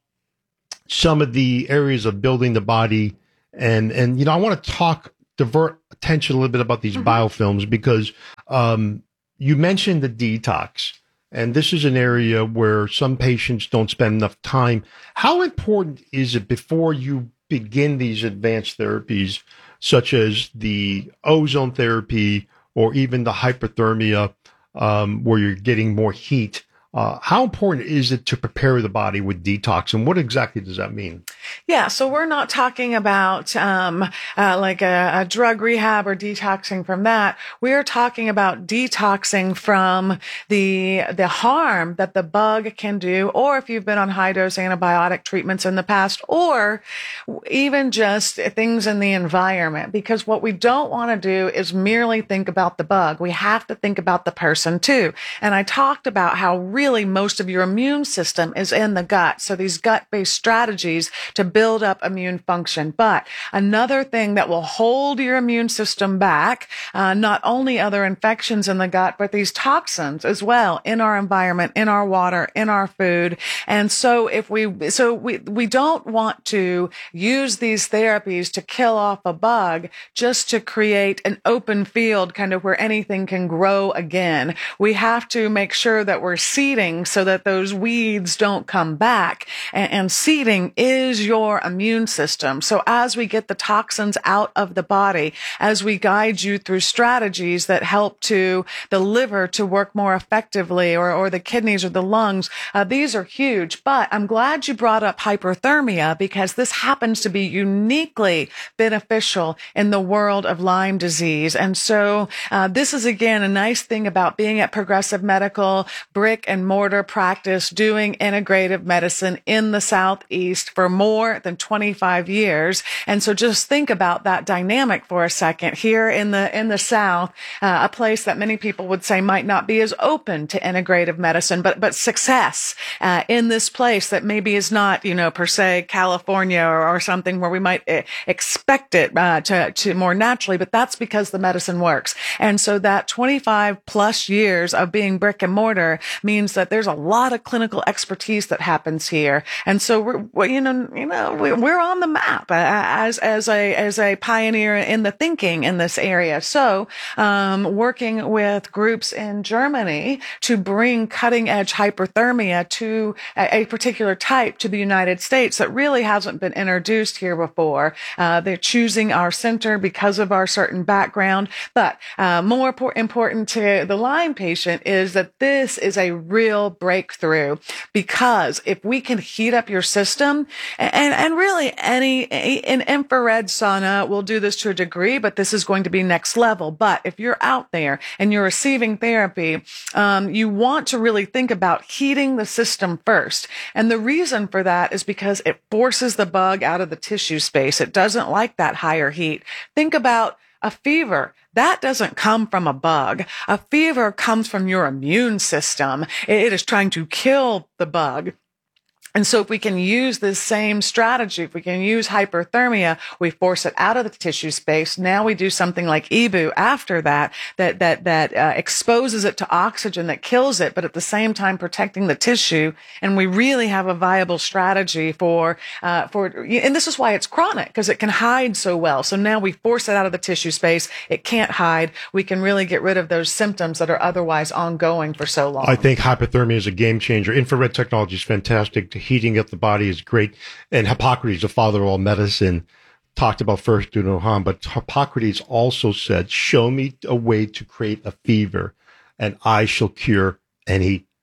some of the areas of building the body. And, and you know, I want to talk, divert attention a little bit about these mm-hmm. biofilms, because um, you mentioned the detox. And this is an area where some patients don't spend enough time. How important is it before you begin these advanced therapies, such as the ozone therapy or even the hyperthermia, um, where you're getting more heat? Uh, how important is it to prepare the body with detox, and what exactly does that mean? Yeah, so we're not talking about um, uh, like a, a drug rehab or detoxing from that. We're talking about detoxing from the the harm that the bug can do, or if you've been on high dose antibiotic treatments in the past, or even just things in the environment. Because what we don't want to do is merely think about the bug. We have to think about the person too. And I talked about how really Really, most of your immune system is in the gut. So these gut-based strategies to build up immune function. But another thing that will hold your immune system back, uh, not only other infections in the gut, but these toxins as well in our environment, in our water, in our food. And so if we, so we, we don't want to use these therapies to kill off a bug just to create an open field kind of where anything can grow again. We have to make sure that we're seeding so that those weeds don't come back. And, and seeding is your immune system. So as we get the toxins out of the body, as we guide you through strategies that help to the liver to work more effectively, or, or the kidneys or the lungs, uh, these are huge. But I'm glad you brought up hyperthermia, because this happens to be uniquely beneficial in the world of Lyme disease. And so uh, this is, again, a nice thing about being at Progressive Medical, brick and mortar practice, doing integrative medicine in the Southeast for more than twenty-five years. And so just think about that dynamic for a second. Here in the, in the South, uh, a place that many people would say might not be as open to integrative medicine, but, but success, uh, in this place that maybe is not, you know, per se California or, or something where we might uh, expect it, uh, to, to more naturally, but that's because the medicine works. And so that twenty-five plus years of being brick and mortar means that there's a lot of clinical expertise that happens here. And so we're, we're you know, you know, we're on the map as, as a, as a pioneer in the thinking in this area. So, um, working with groups in Germany to bring cutting edge hyperthermia to a, a particular type to the United States that really hasn't been introduced here before. Uh, they're choosing our center because of our certain background. But, uh, more important to the Lyme patient is that this is a real breakthrough, because if we can heat up your system, and, and really any, an infrared sauna will do this to a degree, but this is going to be next level. But if you're out there and you're receiving therapy, um, you want to really think about heating the system first. And the reason for that is because it forces the bug out of the tissue space. It doesn't like that higher heat. Think about a fever. That doesn't come from a bug. A fever comes from your immune system. It is trying to kill the bug. And so if we can use this same strategy, if we can use hyperthermia, we force it out of the tissue space. Now we do something like E B U after that, that, that, that uh, exposes it to oxygen, that kills it, but at the same time protecting the tissue. And we really have a viable strategy for, uh, for, and this is why it's chronic, because it can hide so well. So now we force it out of the tissue space. It can't hide. We can really get rid of those symptoms that are otherwise ongoing for so long. I think hypothermia is a game changer. Infrared technology is fantastic. Heating up the body is great. And Hippocrates, the father of all medicine, talked about first do no harm, but Hippocrates also said, show me a way to create a fever and I shall cure any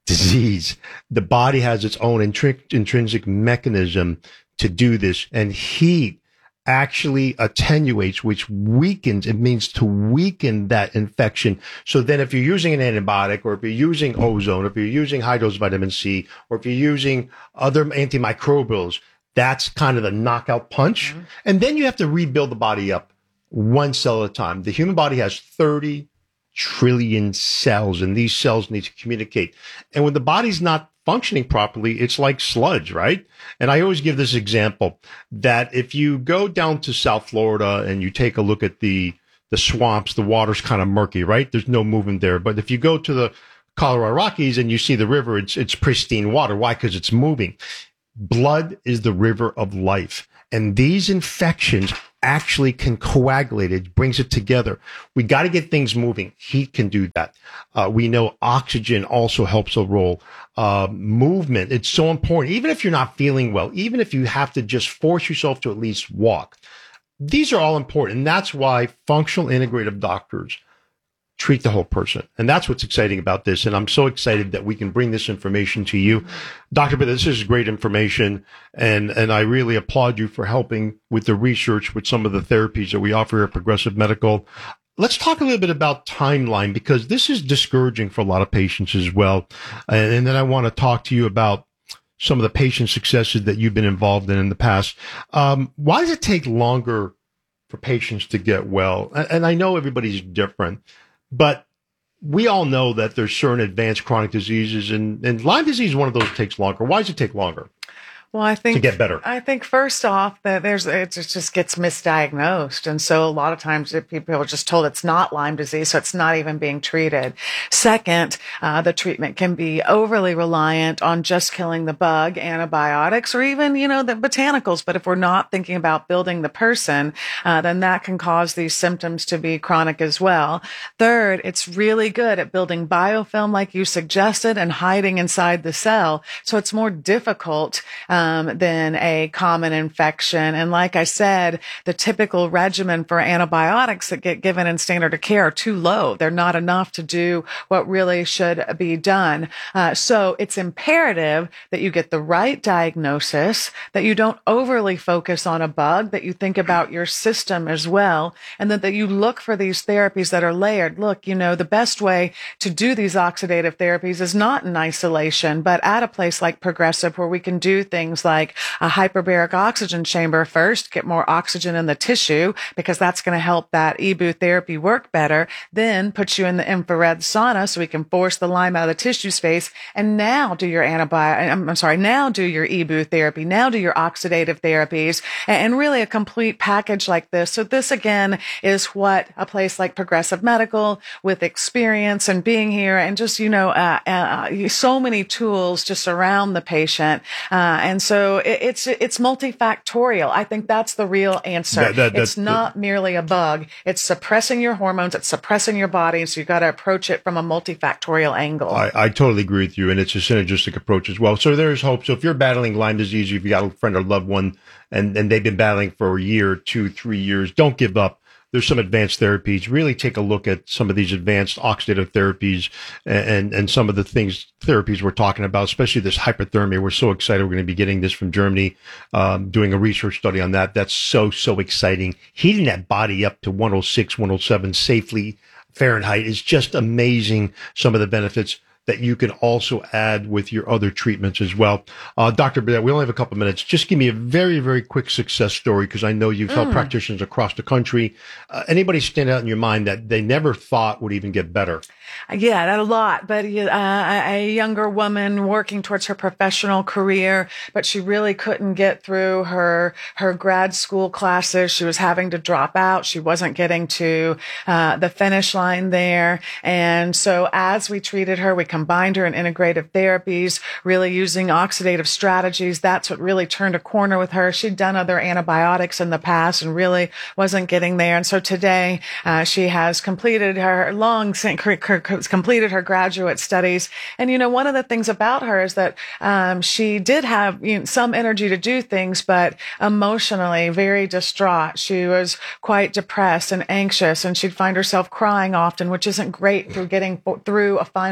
disease. The body has its own intri- intrinsic mechanism to do this, and heat actually attenuates, which weakens. It means to weaken that infection. So then if you're using an antibiotic, or if you're using ozone, or if you're using high dose vitamin C, or if you're using other antimicrobials, that's kind of the knockout punch. Mm-hmm. And then you have to rebuild the body up one cell at a time. The human body has thirty trillion cells, and these cells need to communicate. And when the body's not functioning properly, it's like sludge, right? And I always give this example that if you go down to South Florida and you take a look at the the swamps, the water's kind of murky, right? There's no movement there. But if you go to the Colorado Rockies and you see the river, it's it's pristine water. Why? Because it's moving. Blood is the river of life. And these infections actually can coagulate it, brings it together. We got to get things moving. Heat can do that. Uh, we know oxygen also helps a role. Uh, movement, it's so important. Even if you're not feeling well, even if you have to just force yourself to at least walk, these are all important. And that's why functional integrative doctors treat the whole person. And that's what's exciting about this. And I'm so excited that we can bring this information to you. Doctor Bennett, this is great information. And, and I really applaud you for helping with the research with some of the therapies that we offer here at Progressive Medical. Let's talk a little bit about timeline, because this is discouraging for a lot of patients as well. And, and then I want to talk to you about some of the patient successes that you've been involved in in the past. Um, why does it take longer for patients to get well? And, and I know everybody's different, but we all know that there's certain advanced chronic diseases, and, and Lyme disease is one of those that takes longer. Why does it take longer? Well, I think to get better. I think first off that there's it just gets misdiagnosed, and so a lot of times people are just told it's not Lyme disease, so it's not even being treated. Second, uh, the treatment can be overly reliant on just killing the bug, antibiotics, or even you know the botanicals. But if we're not thinking about building the person, uh, then that can cause these symptoms to be chronic as well. Third, it's really good at building biofilm, like you suggested, and hiding inside the cell, so it's more difficult. Um, Um, than a common infection. And like I said, the typical regimen for antibiotics that get given in standard of care are too low. They're not enough to do what really should be done. Uh, so it's imperative that you get the right diagnosis, that you don't overly focus on a bug, that you think about your system as well, and that, that you look for these therapies that are layered. Look, you know, the best way to do these oxidative therapies is not in isolation, but at a place like Progressive where we can do things like a hyperbaric oxygen chamber first, get more oxygen in the tissue because that's going to help that E B U therapy work better, then put you in the infrared sauna so we can force the Lyme out of the tissue space, and now do your antibiotic, I'm sorry, now do your E B U therapy, now do your oxidative therapies, and really a complete package like this. So this again is what a place like Progressive Medical, with experience and being here and just, you know, uh, uh, so many tools to surround the patient. Uh, and so it, it's, it's multifactorial. I think that's the real answer. That, that, it's not the, merely a bug. It's suppressing your hormones. It's suppressing your body. So you've got to approach it from a multifactorial angle. I, I totally agree with you. And it's a synergistic approach as well. So there's hope. So if you're battling Lyme disease, if you've got a friend or loved one and, and they've been battling for a year, two, three years, don't give up. There's some advanced therapies. Really take a look at some of these advanced oxidative therapies and, and some of the things, therapies we're talking about, especially this hyperthermia. We're so excited. We're going to be getting this from Germany, um, doing a research study on that. That's so, so exciting. Heating that body up to one oh six, one oh seven safely Fahrenheit is just amazing. Some of the benefits that you can also add with your other treatments as well. Uh, Doctor Bennett, we only have a couple minutes. Just give me a very, very quick success story, because I know you've mm. helped practitioners across the country. Uh, anybody stand out in your mind that they never thought would even get better? Yeah, a lot. But uh, a younger woman working towards her professional career, but she really couldn't get through her her grad school classes. She was having to drop out. She wasn't getting to uh, the finish line there. And so as we treated her, we combined her in integrative therapies, really using oxidative strategies. That's what really turned a corner with her. She'd done other antibiotics in the past and really wasn't getting there. And so today uh, she has completed her long completed her graduate studies. And, you know, one of the things about her is that um, she did have you know, some energy to do things, but emotionally very distraught. She was quite depressed and anxious, and she'd find herself crying often, which isn't great through getting through a final exam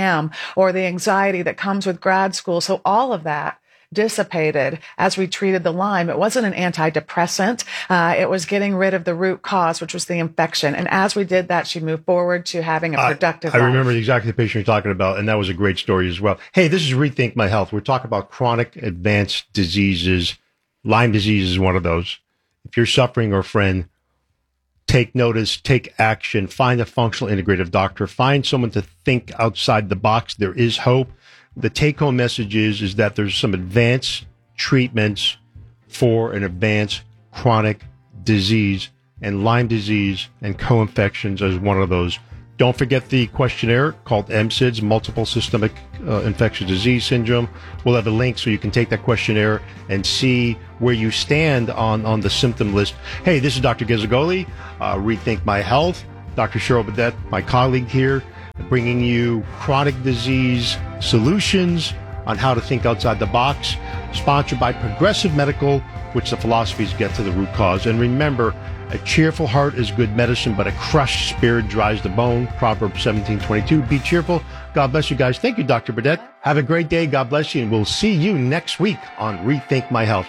exam or the anxiety that comes with grad school. So all of that dissipated as we treated the Lyme. It wasn't an antidepressant. Uh, it was getting rid of the root cause, which was the infection. And as we did that, she moved forward to having a productive I, I life. remember exactly the patient you're talking about, and that was a great story as well. Hey, this is Rethink My Health. We're talking about chronic advanced diseases. Lyme disease is one of those. If you're suffering or a friend, take notice, take action, find a functional integrative doctor, find someone to think outside the box. There is hope. The take-home message is, is that there's some advanced treatments for an advanced chronic disease, and Lyme disease and co-infections is one of those. Don't forget the questionnaire called M S I D S, Multiple Systemic uh, Infectious Disease Syndrome. We'll have a link so you can take that questionnaire and see where you stand on, on the symptom list. Hey, this is Doctor Gazzagoli, uh, Rethink My Health. Doctor Cheryl Badet, my colleague here, bringing you chronic disease solutions on how to think outside the box. Sponsored by Progressive Medical, which the philosophies get to the root cause. And remember, a cheerful heart is good medicine, but a crushed spirit dries the bone. Proverbs seventeen twenty-two. Be cheerful. God bless you guys. Thank you, Doctor Badet. Have a great day. God bless you. And we'll see you next week on Rethink My Health.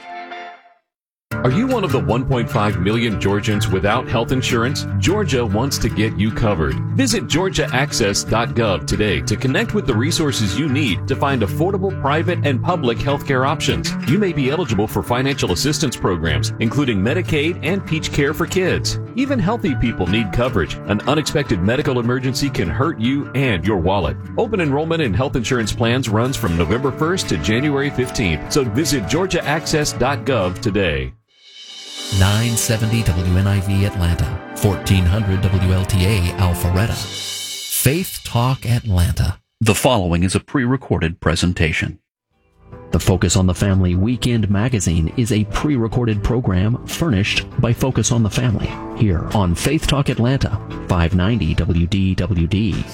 Are you one of the one point five million Georgians without health insurance? Georgia wants to get you covered. Visit georgia access dot gov today to connect with the resources you need to find affordable private and public health care options. You may be eligible for financial assistance programs, including Medicaid and Peach Care for kids. Even healthy people need coverage. An unexpected medical emergency can hurt you and your wallet. Open enrollment in health insurance plans runs from November first to January fifteenth, so visit georgia access dot gov today. nine seventy W N I V Atlanta, fourteen hundred W L T A Alpharetta. Faith Talk Atlanta. The following is a pre-recorded presentation. The Focus on the Family Weekend Magazine is a pre-recorded program furnished by Focus on the Family here on Faith Talk Atlanta, five ninety W D W D.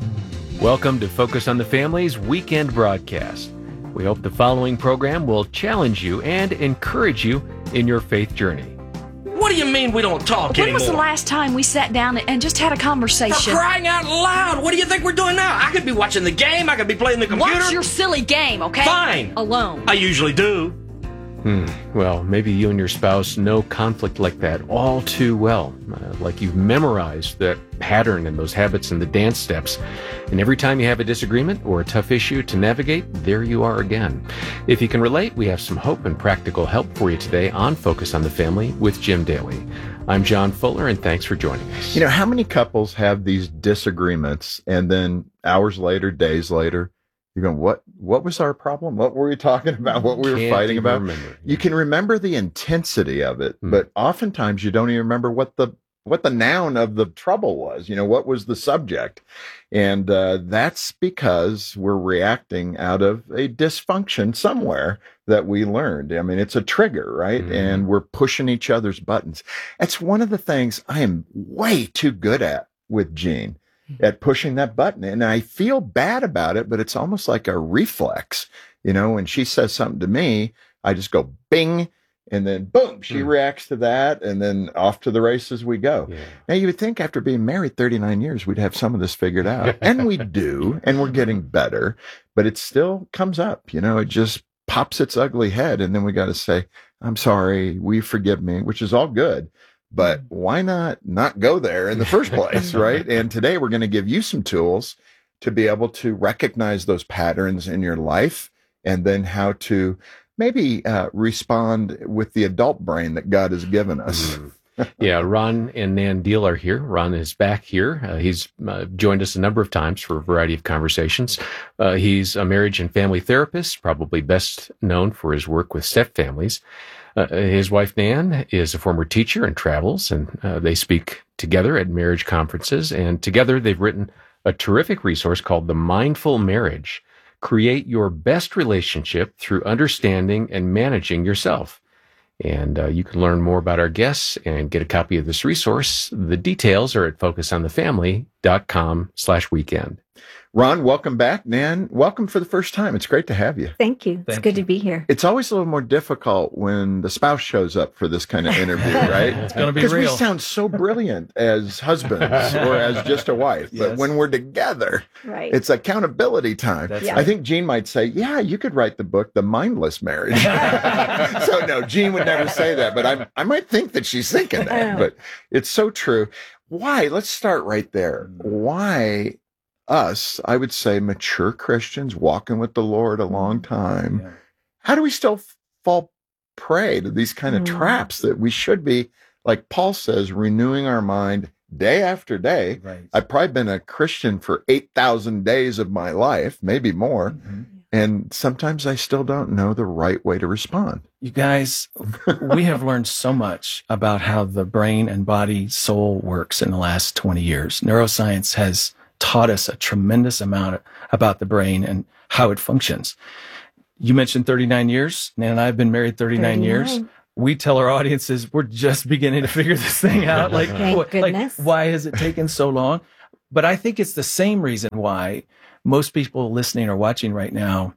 Welcome to Focus on the Family's weekend broadcast. We hope the following program will challenge you and encourage you in your faith journey. What do you mean we don't talk when anymore? When was the last time we sat down and just had a conversation? For crying out loud! What do you think we're doing now? I could be watching the game. I could be playing the computer. Watch your silly game, okay? Fine. Alone. I usually do. Hmm. Well, maybe you and your spouse know conflict like that all too well. Uh, like you've memorized that pattern and those habits and the dance steps. And every time you have a disagreement or a tough issue to navigate, there you are again. If you can relate, we have some hope and practical help for you today on Focus on the Family with Jim Daly. I'm John Fuller, and thanks for joining us. You know, how many couples have these disagreements and then hours later, days later, you're going, what, what was our problem? What were we talking about? What we were Can't fighting about? Remember. You can remember the intensity of it, mm. but oftentimes you don't even remember what the what the noun of the trouble was. You know, what was the subject? And uh, that's because we're reacting out of a dysfunction somewhere that we learned. I mean, it's a trigger, right? Mm. And we're pushing each other's buttons. That's one of the things I am way too good at with Jean. At pushing that button. And I feel bad about it, but it's almost like a reflex. You know, when she says something to me, I just go bing, and then boom, she mm. reacts to that, and then off to the races we go. Yeah. Now, you would think after being married thirty-nine years, we'd have some of this figured out. And we do, and we're getting better, but it still comes up. You know, it just pops its ugly head, and then we got to say, I'm sorry, we forgive me, which is all good. But why not not go there in the first place, right? And today we're going to give you some tools to be able to recognize those patterns in your life and then how to maybe uh, respond with the adult brain that God has given us. Mm-hmm. Yeah, Ron and Nan Deal are here. Ron is back here. Uh, he's uh, joined us a number of times for a variety of conversations. Uh, he's a marriage and family therapist, probably best known for his work with stepfamilies. Uh, his wife, Nan, is a former teacher and travels, and uh, they speak together at marriage conferences. And together they've written a terrific resource called The Mindful Marriage. Create your best relationship through understanding and managing yourself. And uh, you can learn more about our guests and get a copy of this resource. The details are at focus on the family dot com slash weekend. Ron, welcome back. Nan, welcome for the first time. It's great to have you. Thank you. It's Thank good you. to be here. It's always a little more difficult when the spouse shows up for this kind of interview, right? It's going to be Because real. we sound so brilliant as husbands or as just a wife. But Yes. when we're together, Right. it's accountability time. That's Yeah. I think Gene might say, yeah, you could write the book, The Mindless Marriage. So no, Gene would never say that, but I I might think that she's thinking that, but it's so true. Why? Let's start right there. Why us, I would say mature Christians walking with the Lord a long time, Yeah. how do we still f- fall prey to these kind of Mm. traps that we should be, like Paul says, renewing our mind day after day? Right. I've probably been a Christian for eight thousand days of my life, maybe more. Mhm. And sometimes I still don't know the right way to respond. You guys, we have learned so much about how the brain and body soul works in the last twenty years. Neuroscience has taught us a tremendous amount about the brain and how it functions. You mentioned thirty-nine years. Nan and I have been married thirty-nine years. thirty-nine. We tell our audiences we're just beginning to figure this thing out. Like, Thank what- like, goodness. why has it taken so long? But I think it's the same reason why most people listening or watching right now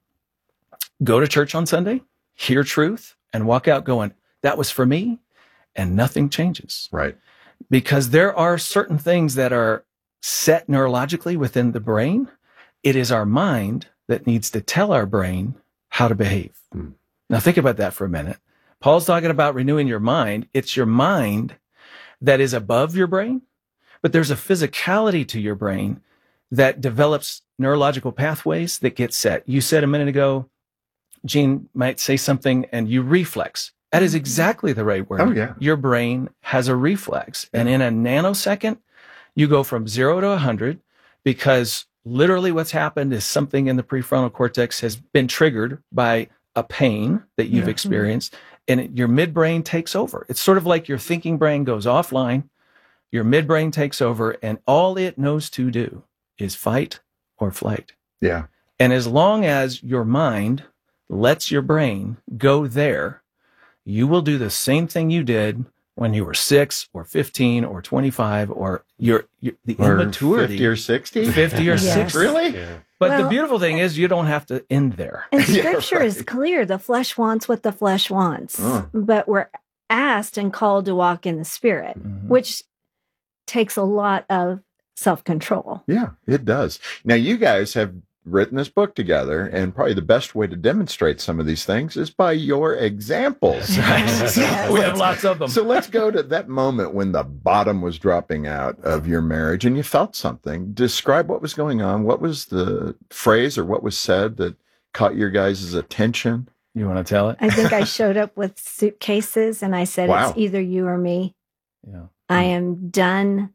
go to church on Sunday, hear truth, and walk out going, that was for me, and nothing changes. Right. Because there are certain things that are set neurologically within the brain. It is our mind that needs to tell our brain how to behave. Hmm. Now think about that for a minute. Paul's talking about renewing your mind. It's your mind that is above your brain, but there's a physicality to your brain that develops neurological pathways that get set. You said a minute ago, Gene might say something and you reflex. That is exactly the right word. Oh, yeah. Your brain has a reflex. And in a nanosecond, you go from zero to one hundred because literally what's happened is something in the prefrontal cortex has been triggered by a pain that you've Yeah. experienced, and it, your midbrain takes over. It's sort of like your thinking brain goes offline, your midbrain takes over, and all it knows to do is fight or flight. Yeah. And as long as your mind lets your brain go there, you will do the same thing you did when you were six or fifteen or twenty-five or your, your the Or immaturity. fifty or sixty? fifty or Yes. sixty. Really? But the Well- beautiful thing is you don't have to end there. And Yeah, scripture is right. clear. The flesh wants what the flesh wants, Oh. but we're asked and called to walk in the spirit, Mhm. which takes a lot of self-control. Yeah, it does. Now, you guys have written this book together, and probably the best way to demonstrate some of these things is by your examples. We have lots of them. So let's go to that moment when the bottom was dropping out of your marriage and you felt something. Describe what was going on. What was the phrase or what was said that caught your guys' attention? You want to tell it? I think I showed up with suitcases and I said, Wow. it's either you or me. Yeah. I am done.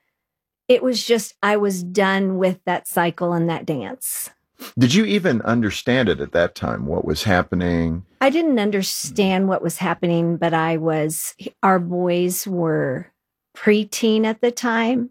It was just, I was done with that cycle and that dance. Did you even understand it at that time? What was happening? I didn't understand what was happening, but I was, our boys were preteen at the time.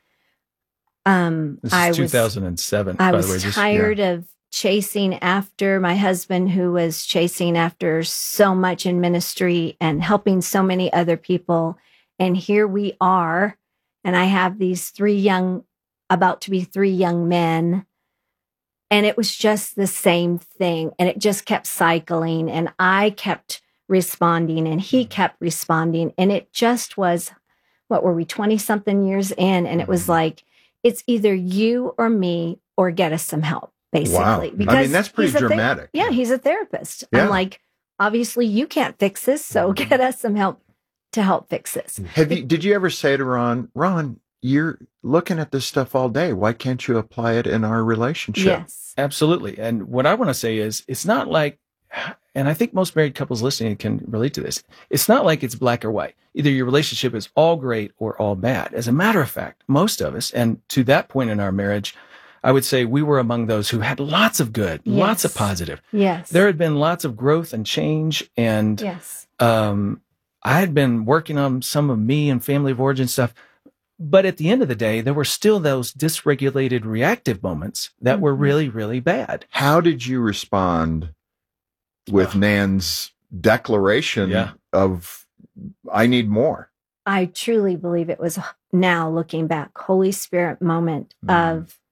Um, This I is was, two thousand seven. I by was the way. Just- tired of chasing after my husband, who was chasing after so much in ministry and helping so many other people. And here we are. And I have these three young, about to be three young men. And it was just the same thing. And it just kept cycling. And I kept responding and he kept responding. And it just was, what were we, twenty something years in? And it was like, it's either you or me or get us some help, basically. Wow. I mean, that's pretty he's a ther- dramatic. yeah, he's a therapist. Yeah. I'm like, obviously you can't fix this. So get us some help to help fix this. Have you, did you ever say to Ron, Ron, you're looking at this stuff all day. Why can't you apply it in our relationship? Yes. Absolutely. And what I want to say is it's not like, and I think most married couples listening can relate to this. It's not like it's black or white. Either your relationship is all great or all bad. As a matter of fact, most of us, and to that point in our marriage, I would say we were among those who had lots of good, Yes. lots of positive. Yes. There had been lots of growth and change. And yes. um, I had been working on some of me and family of origin stuff. But at the end of the day, there were still those dysregulated reactive moments that were really, really bad. How did you respond with Nan's declaration Yeah. of, I need more? I truly believe it was now looking back, Holy Spirit moment Mhm. of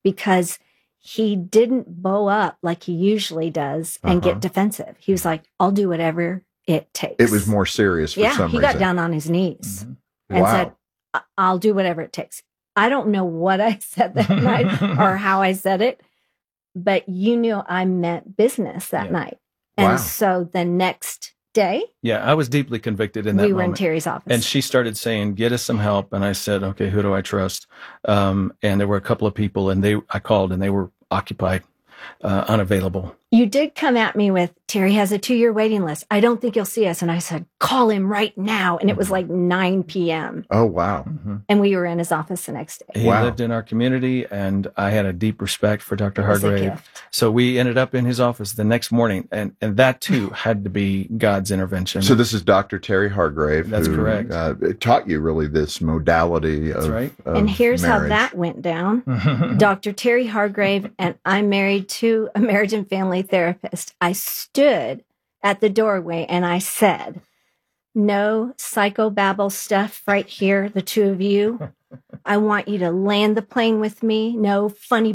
because he didn't bow up like he usually does and Uh-huh. get defensive. He was like, I'll do whatever it takes. It was more serious for yeah, some he reason. got down on his knees and Wow. said, "I- I'll do whatever it takes. I don't know what I said that night or how I said it, but you knew I meant business that Yeah. night. And Wow. so the next day, Yeah, I was deeply convicted in that we were moment. in Terry's office. And she started saying, "Get us some help." And I said, "Okay, who do I trust?" Um, and there were a couple of people, and they I called, and they were occupied, uh, unavailable. You did come at me with, Terry has a two year waiting list. I don't think you'll see us. And I said, call him right now. And it was like nine p.m. Oh, wow. And we were in his office the next day. He lived in our community, and I had a deep respect for Doctor It was a Hargrave. gift. So we ended up in his office the next morning, and, and that too had to be God's intervention. So this is Doctor Terry Hargrave. That's who, correct. Uh, taught you really this modality of, right. of And here's marriage. how that went down. Doctor Terry Hargrave and I'm married to a marriage and family therapist. I stood at the doorway and I said, no psychobabble stuff right here, the two of you. I want you to land the plane with me. No funny